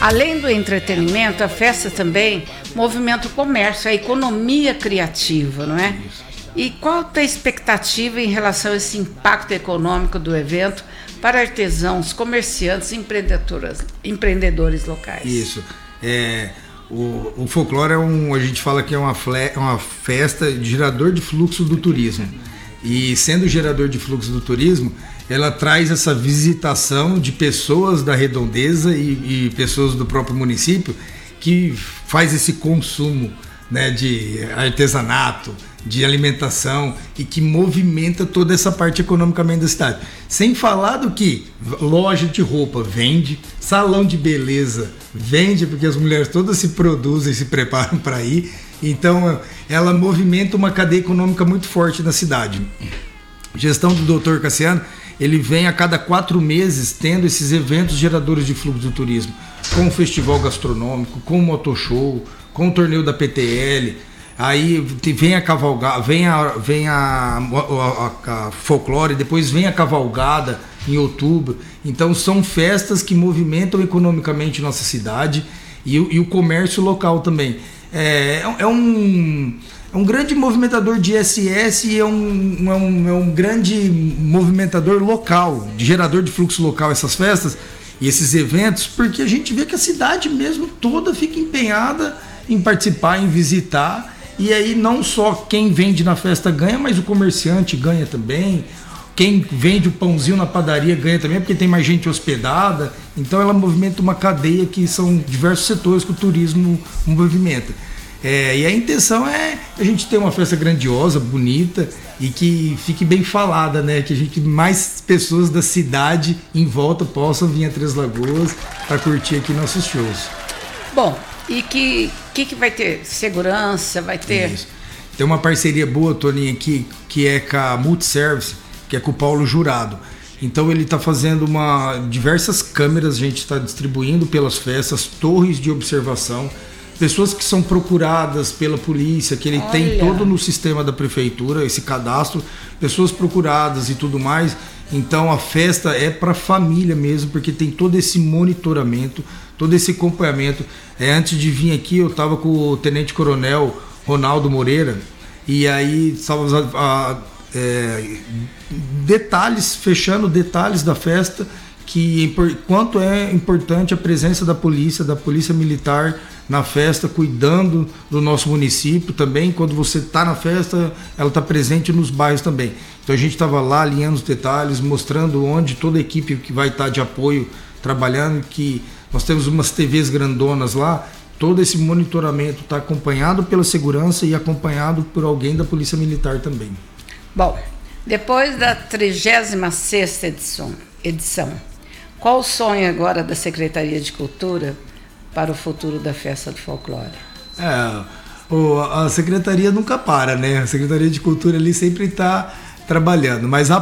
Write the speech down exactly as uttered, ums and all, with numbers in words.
Além do entretenimento, a festa também movimenta o comércio, a economia criativa, não é? E qual a expectativa em relação a esse impacto econômico do evento para artesãos, comerciantes e empreendedores, empreendedores locais? Isso. É, o, o folclore é um, a gente fala que é uma, fle, uma festa de gerador de fluxo do turismo. E sendo gerador de fluxo do turismo, ela traz essa visitação de pessoas da redondeza e, e pessoas do próprio município que faz esse consumo, né, de artesanato, de alimentação e que movimenta toda essa parte economicamente da cidade. Sem falar do que loja de roupa vende, salão de beleza vende, porque as mulheres todas se produzem, se preparam para ir. Então ela movimenta uma cadeia econômica muito forte na cidade. Gestão do doutor Cassiano, ele vem a cada quatro meses tendo esses eventos geradores de fluxo do turismo, com o festival gastronômico, com o motoshow, com o torneio da P T L. Aí vem a cavalgada, vem a, vem a, a, a, a folclore, depois vem a cavalgada em outubro. Então são festas que movimentam economicamente nossa cidade e, e o comércio local também. É, é, um, é um grande movimentador de I S S e é um, é, um, é um grande movimentador local, de gerador de fluxo local, essas festas e esses eventos, porque a gente vê que a cidade mesmo toda fica empenhada em participar, em visitar. E aí não só quem vende na festa ganha, mas o comerciante ganha também. Quem vende o pãozinho na padaria ganha também, porque tem mais gente hospedada. Então ela movimenta uma cadeia que são diversos setores que o turismo movimenta. É, e a intenção é a gente ter uma festa grandiosa, bonita e que fique bem falada, né? Que a gente, mais pessoas da cidade em volta possam vir a Três Lagoas para curtir aqui nossos shows. Bom, e que, que que vai ter? Segurança, vai ter... Isso. Tem uma parceria boa, Toninha, aqui, que é com a Multiservice, que é com o Paulo Jurado. Então ele está fazendo uma, diversas câmeras, a gente está distribuindo pelas festas, torres de observação, pessoas que são procuradas pela polícia, que ele Olha. tem todo no sistema da prefeitura, esse cadastro, pessoas procuradas e tudo mais. Então a festa é para família mesmo, porque tem todo esse monitoramento, todo esse acompanhamento. É, antes de vir aqui eu estava com o Tenente Coronel Ronaldo Moreira e aí estávamos a, a, é, detalhes, fechando detalhes da festa, que quanto é importante a presença da polícia, da polícia militar na festa, cuidando do nosso município também. Quando você está na festa, ela está presente nos bairros também. Então a gente estava lá alinhando os detalhes, mostrando onde toda a equipe que vai estar de apoio trabalhando, que nós temos umas T Vs grandonas lá, todo esse monitoramento está acompanhado pela segurança e acompanhado por alguém da Polícia Militar também. Bom, depois da trigésima sexta edição, edição, qual o sonho agora da Secretaria de Cultura para o futuro da Festa do Folclore? É, o, a Secretaria nunca para, né? A Secretaria de Cultura ali sempre está trabalhando, mas a